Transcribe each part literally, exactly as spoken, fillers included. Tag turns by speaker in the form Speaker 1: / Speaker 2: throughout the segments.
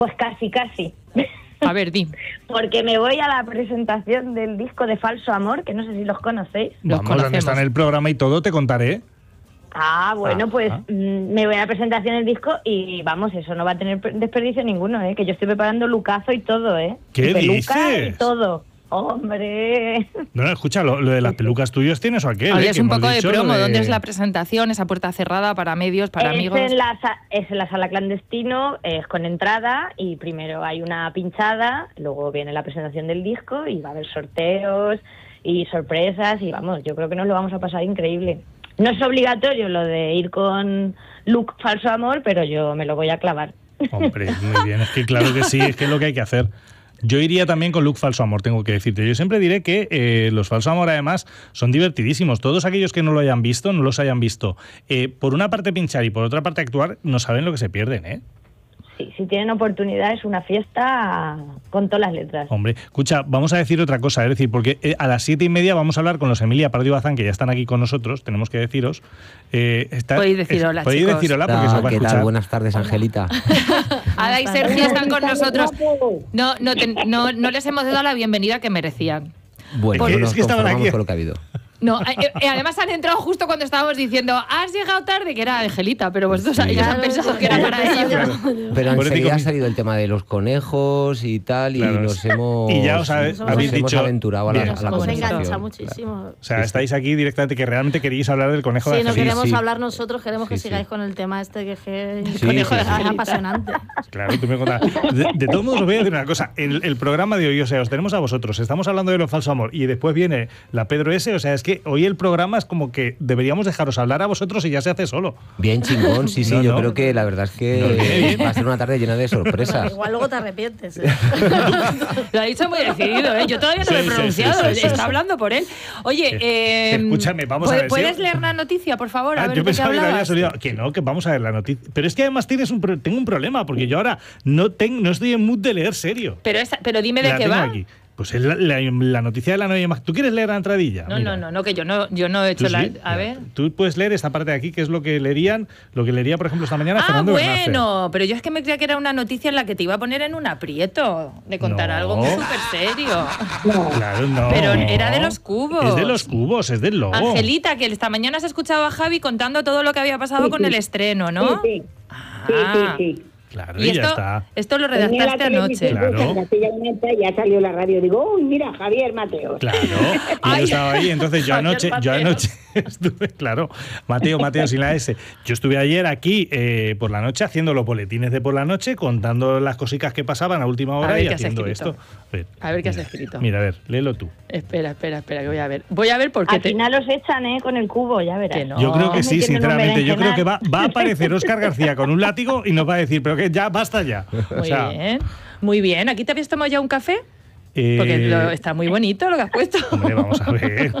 Speaker 1: Pues casi, casi.
Speaker 2: A ver, di.
Speaker 1: Porque me voy a la presentación del disco de Falso Amor, que no sé si los conocéis.
Speaker 2: Los
Speaker 3: Vamos, donde está en el programa y todo, te contaré.
Speaker 1: Ah, bueno,
Speaker 3: Ah,
Speaker 1: pues
Speaker 3: ah.
Speaker 1: mm, me voy a la presentación del disco y vamos, eso no va a tener per- desperdicio ninguno, ¿eh? Que yo estoy preparando lucazo y todo, ¿eh?
Speaker 3: ¿Qué
Speaker 1: Y peluca
Speaker 3: dices?
Speaker 1: y todo. ¡Hombre!
Speaker 3: No, escucha, lo, lo de las pelucas tuyas tienes o aquel.
Speaker 2: Oye,
Speaker 3: ¿eh?
Speaker 2: es
Speaker 3: Que
Speaker 2: un
Speaker 3: hemos
Speaker 2: poco de
Speaker 3: dicho lo
Speaker 2: promo.
Speaker 3: de-
Speaker 2: ¿Dónde es la presentación? Esa puerta cerrada para medios, para
Speaker 1: es
Speaker 2: amigos.
Speaker 1: En la, sa- es en la sala clandestino, es con entrada y primero hay una pinchada, luego viene la presentación del disco y va a haber sorteos y sorpresas y vamos, yo creo que nos lo vamos a pasar increíble. No es obligatorio lo de ir con look Falso Amor, pero yo me lo voy a clavar.
Speaker 3: Hombre, muy bien, es que claro que sí, es que es lo que hay que hacer. Yo iría también con look Falso Amor, tengo que decirte. Yo siempre diré que eh, los Falso Amor, además, son divertidísimos. Todos aquellos que no lo hayan visto, no los hayan visto, eh, por una parte pinchar y por otra parte actuar, no saben lo que se pierden, ¿eh?
Speaker 1: Sí, si tienen oportunidad es una fiesta con todas las letras.
Speaker 3: Hombre, escucha, vamos a decir otra cosa, es decir, porque eh, a las siete y media vamos a hablar con los Emilia Pardio Bazán, que ya están aquí con nosotros, tenemos que deciros. Eh, está-
Speaker 2: Podéis decir
Speaker 3: es-
Speaker 2: hola,
Speaker 3: podéis
Speaker 2: chicos.
Speaker 3: decir hola porque se os va a
Speaker 4: ¿Qué
Speaker 3: escuchar.
Speaker 4: tal? Buenas tardes, Angelita.
Speaker 2: Ada y Sergio están con nosotros. No, no, te- no, no les hemos dado la bienvenida que merecían.
Speaker 4: Bueno,
Speaker 3: Es que-
Speaker 4: no
Speaker 3: es
Speaker 4: nos
Speaker 3: que estaban
Speaker 4: conformamos
Speaker 3: aquí.
Speaker 4: con lo que ha habido.
Speaker 2: No, eh, eh, además han entrado justo cuando estábamos diciendo has llegado tarde, que era Angelita, pero vosotros
Speaker 4: Sí.
Speaker 2: ellos han pensado que era para ellos.
Speaker 3: Claro.
Speaker 4: Pero
Speaker 3: Por eso digo,
Speaker 4: enseguida ha
Speaker 3: mi-
Speaker 4: salido el tema de los conejos y tal,
Speaker 3: Claro,
Speaker 4: y nos
Speaker 3: sí.
Speaker 4: hemos,
Speaker 3: Y ya os habéis-
Speaker 4: nos
Speaker 3: habéis
Speaker 4: hemos
Speaker 3: dicho-
Speaker 4: aventurado a la,
Speaker 3: Bien.
Speaker 4: a la
Speaker 5: Nos hemos
Speaker 4: conversación.
Speaker 5: enganchado
Speaker 4: Claro.
Speaker 5: muchísimo.
Speaker 3: O sea,
Speaker 4: Sí,
Speaker 3: estáis aquí directamente que realmente queréis hablar del conejo de
Speaker 5: Sí, no
Speaker 3: Angelita.
Speaker 5: queremos
Speaker 4: sí.
Speaker 5: hablar nosotros, queremos que
Speaker 4: Sí, sí.
Speaker 5: sigáis con el tema este que es que
Speaker 4: Sí,
Speaker 2: conejo de
Speaker 4: sí, sí.
Speaker 5: es apasionante.
Speaker 3: Claro, tú me contas. De, de todos modos, os voy a decir una cosa. El, el programa de hoy, o sea, os tenemos a vosotros. Estamos hablando de lo falso amor. Y después viene la Pedro S. O sea, es que hoy el programa es como que deberíamos dejaros hablar a vosotros y ya se hace solo.
Speaker 4: Bien chingón, sí, sí,
Speaker 3: No,
Speaker 4: yo
Speaker 3: no.
Speaker 4: creo que la verdad es que
Speaker 3: No, bien, bien.
Speaker 4: va a ser una tarde llena de sorpresas.
Speaker 5: Igual luego te arrepientes. ¿eh?
Speaker 2: Lo ha dicho muy decidido, ¿eh? Yo todavía no
Speaker 3: Sí,
Speaker 2: lo he
Speaker 3: sí,
Speaker 2: pronunciado,
Speaker 3: sí, sí, sí,
Speaker 2: está
Speaker 3: sí.
Speaker 2: hablando por él. Oye,
Speaker 3: Eh,
Speaker 2: eh,
Speaker 3: escúchame, vamos a
Speaker 2: ¿puedes-
Speaker 3: ver,
Speaker 2: ¿Puedes
Speaker 3: sí.
Speaker 2: leer la noticia, por favor? A
Speaker 3: Ah,
Speaker 2: ver
Speaker 3: yo
Speaker 2: de qué
Speaker 3: pensaba que la
Speaker 2: hablabas.
Speaker 3: habías olvidado. Que no, que vamos a ver la noticia. Pero es que además tienes un pro- tengo un problema, porque yo ahora no, ten- no estoy en mood de leer serio.
Speaker 2: Pero, esa- pero dime de
Speaker 3: La
Speaker 2: qué
Speaker 3: tengo
Speaker 2: va.
Speaker 3: aquí. Pues es la, la- la noticia de la novia más. ¿Tú quieres leer la entradilla?
Speaker 2: No,
Speaker 3: Mira.
Speaker 2: no, no, no, que yo no, yo no he
Speaker 3: Tú
Speaker 2: hecho la.
Speaker 3: sí.
Speaker 2: A
Speaker 3: Mira,
Speaker 2: ver.
Speaker 3: Tú puedes leer esta parte de aquí, que es lo que leerían, lo que leería, por ejemplo, esta mañana
Speaker 2: Ah,
Speaker 3: Fernando Bernácer.
Speaker 2: bueno, pero yo es que me creía que era una noticia en la que te iba a poner en un aprieto de contar
Speaker 3: No.
Speaker 2: algo muy súper serio.
Speaker 3: Claro, no.
Speaker 2: Pero era de los cubos.
Speaker 3: Es de los cubos, es del logo.
Speaker 2: Angelita, que esta mañana has escuchado a Javi contando todo lo que había pasado con el estreno, ¿no?
Speaker 1: Sí, sí.
Speaker 2: Ah.
Speaker 1: Sí, sí, sí.
Speaker 3: Claro,
Speaker 2: Y
Speaker 3: y ya
Speaker 2: esto,
Speaker 3: está.
Speaker 2: esto lo
Speaker 1: Tenía la
Speaker 2: redactaste anoche.
Speaker 1: televisión
Speaker 3: Claro.
Speaker 1: puesta en Castilla y León y ya salió la radio. Digo, uy, mira, Javier Mateos.
Speaker 3: Claro, y
Speaker 2: Ay.
Speaker 3: yo estaba ahí, entonces yo
Speaker 2: Javier
Speaker 3: anoche, yo
Speaker 2: Mateos.
Speaker 3: anoche estuve, claro, Mateo, Mateo sin la S. Yo estuve ayer aquí eh, por la noche haciendo los boletines de por la noche, contando las cositas que pasaban a última hora
Speaker 2: ver
Speaker 3: y
Speaker 2: qué has
Speaker 3: haciendo
Speaker 2: escrito.
Speaker 3: esto. A ver,
Speaker 2: A ver qué has
Speaker 3: mira,
Speaker 2: escrito.
Speaker 3: Mira, a ver, léelo tú.
Speaker 2: Espera, espera, espera, que voy a ver. Voy a ver por qué
Speaker 1: Al
Speaker 2: te...
Speaker 1: final los echan, ¿eh? Con el cubo, ya verás.
Speaker 2: Que no.
Speaker 3: Yo creo que sí,
Speaker 1: Metiendo en un
Speaker 3: sinceramente. Yo creo
Speaker 1: berenjenal.
Speaker 3: que va, va a aparecer Óscar García con un látigo y nos va a decir, pero que ya, basta ya.
Speaker 2: Muy
Speaker 3: O sea,
Speaker 2: bien, muy bien. ¿Aquí te habías tomado ya un café?
Speaker 3: eh,
Speaker 2: Porque lo- está muy bonito lo que has puesto.
Speaker 3: Hombre, vamos a ver.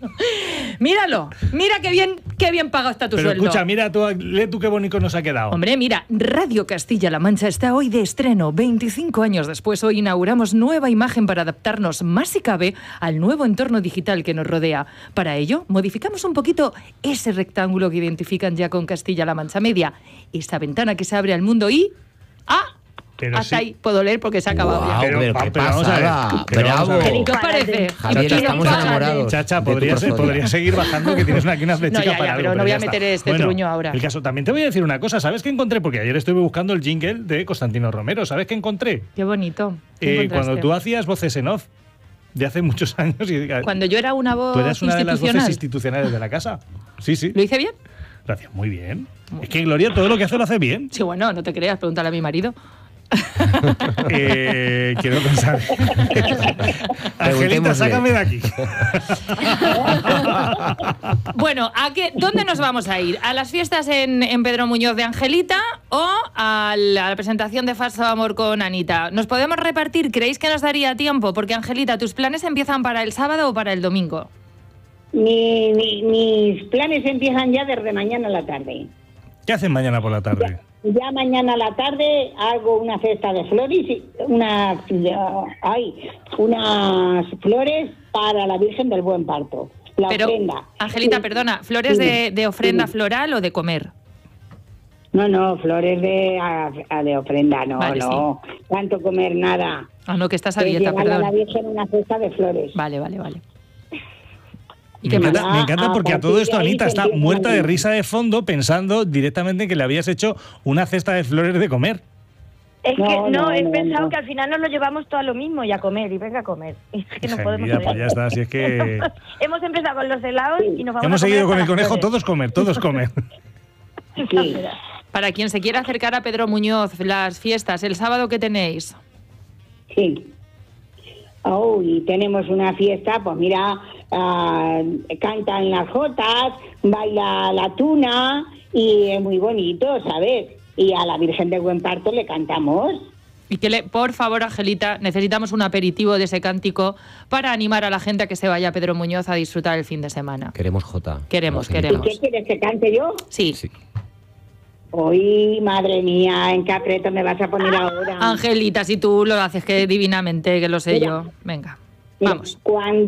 Speaker 2: Míralo, mira qué bien, qué bien pagado está tu
Speaker 3: Pero
Speaker 2: sueldo.
Speaker 3: escucha, mira tú, lee tú qué bonito nos ha quedado.
Speaker 2: Hombre, mira, Radio Castilla-La Mancha está hoy de estreno. veinticinco años después, hoy inauguramos nueva imagen para adaptarnos más si cabe al nuevo entorno digital que nos rodea. Para ello, modificamos un poquito ese rectángulo que identifican ya con Castilla-La Mancha Media, esa ventana que se abre al mundo y... ¡Ah!
Speaker 3: Pero
Speaker 2: Hasta
Speaker 3: sí.
Speaker 2: ahí puedo leer porque se ha acabado
Speaker 4: Guau,
Speaker 2: ya.
Speaker 3: Pero-
Speaker 4: pero,
Speaker 3: va-
Speaker 4: qué
Speaker 3: pero vamos a ver,
Speaker 4: pasada.
Speaker 3: pero vamos a
Speaker 4: Bravo.
Speaker 3: ver.
Speaker 2: ¿Qué os parece?
Speaker 4: Javier,
Speaker 2: Impactante.
Speaker 4: estamos enamorados.
Speaker 3: Chacha,
Speaker 4: de tu
Speaker 3: podría, ser-
Speaker 4: prosodia.
Speaker 3: podría seguir bajando, que tienes aquí una flechita
Speaker 2: No, ya, ya,
Speaker 3: para algo,
Speaker 2: pero no voy
Speaker 3: ya
Speaker 2: a meter
Speaker 3: está.
Speaker 2: este
Speaker 3: Bueno,
Speaker 2: truño ahora.
Speaker 3: El caso, también te voy a decir una cosa. ¿Sabes qué encontré? Porque ayer estuve buscando el jingle de Constantino Romero. ¿Sabes qué encontré?
Speaker 2: Qué bonito. ¿Qué
Speaker 3: Eh,
Speaker 2: encontraste?
Speaker 3: cuando tú hacías voces en off, de hace muchos años. Y,
Speaker 2: Cuando yo era una voz
Speaker 3: tú eras una de las voces
Speaker 2: institucional.
Speaker 3: institucionales de la casa. Sí, sí.
Speaker 2: ¿Lo hice bien?
Speaker 3: Gracias, muy bien. Es que Gloria todo lo que hace lo hace bien.
Speaker 2: Sí, bueno, no te creas, pregúntale a mi marido.
Speaker 3: Eh, quiero pensar. Angelita,
Speaker 4: Preguntémosle.
Speaker 3: sácame de aquí.
Speaker 2: Bueno, ¿a qué, ¿dónde nos vamos a ir? ¿A las fiestas en, en Pedro Muñoz de Angelita o a la, a la presentación de Falso Amor con Anita? ¿Nos podemos repartir? ¿Creéis que nos daría tiempo? Porque, Angelita, ¿tus planes empiezan para el sábado o para el domingo?
Speaker 6: Mi, mi- mis planes empiezan ya desde mañana a la tarde.
Speaker 3: ¿Qué hacen mañana por la tarde?
Speaker 6: Ya mañana a la tarde hago una cesta de flores, y una, ay, unas flores para la Virgen del Buen Parto. La
Speaker 2: Pero,
Speaker 6: ofrenda.
Speaker 2: Angelita,
Speaker 6: Sí.
Speaker 2: perdona, ¿flores
Speaker 6: Sí.
Speaker 2: de, de ofrenda
Speaker 6: Sí.
Speaker 2: floral o de comer?
Speaker 6: No, no, flores de, a, a de ofrenda, no,
Speaker 2: Vale,
Speaker 6: no. Tanto comer nada.
Speaker 2: Ah, no, que estás a
Speaker 6: Es
Speaker 2: dieta,
Speaker 6: llevarle a la
Speaker 2: perdón.
Speaker 6: Virgen una cesta de flores.
Speaker 2: Vale, vale, vale. ¿Y
Speaker 3: Me
Speaker 2: qué más?
Speaker 3: encanta, me encanta
Speaker 6: A
Speaker 3: porque a
Speaker 6: partir
Speaker 3: todo
Speaker 6: de
Speaker 3: esto
Speaker 6: ahí
Speaker 3: Anita
Speaker 6: se
Speaker 3: está
Speaker 6: empieza
Speaker 3: muerta
Speaker 6: la
Speaker 3: de
Speaker 6: vida.
Speaker 3: risa de fondo pensando directamente que le habías hecho una cesta de flores de comer.
Speaker 1: Es
Speaker 6: No,
Speaker 1: que no,
Speaker 6: no,
Speaker 1: he
Speaker 6: no,
Speaker 1: pensado
Speaker 6: no.
Speaker 1: que al final nos lo llevamos todo a lo mismo y a comer, y venga a comer. Es que no
Speaker 3: Hija de
Speaker 1: podemos
Speaker 3: vida,
Speaker 1: hacer.
Speaker 3: pues ya está, si es que
Speaker 1: Hemos empezado con los helados y nos vamos
Speaker 3: hemos
Speaker 1: a comer
Speaker 3: seguido con
Speaker 1: hasta
Speaker 3: el
Speaker 1: las
Speaker 3: conejo,
Speaker 1: flores.
Speaker 3: todos comer, todos comer.
Speaker 6: Sí.
Speaker 2: Para quien se quiera acercar a Pedro Muñoz, las fiestas, el sábado que tenéis.
Speaker 6: Sí. Oh, y tenemos una fiesta, pues mira, ah, cantan las jotas, baila la tuna y es muy bonito, ¿sabes? Y a la Virgen de Buen Parto le cantamos.
Speaker 2: Y que le, por favor, Angelita, necesitamos un aperitivo de ese cántico para animar a la gente a que se vaya a Pedro Muñoz a disfrutar el fin de semana.
Speaker 4: Queremos Jota.
Speaker 2: Queremos,
Speaker 4: Angelita.
Speaker 6: ¿Y
Speaker 2: queremos.
Speaker 6: qué quieres que cante yo?
Speaker 2: Sí.
Speaker 4: Sí.
Speaker 6: Hoy, madre mía, ¿en qué aprieto me vas a poner ahora?
Speaker 2: Angelita, si tú lo haces que divinamente, que lo sé
Speaker 6: Mira.
Speaker 2: yo. Venga,
Speaker 6: Mira,
Speaker 2: vamos.
Speaker 6: Cuando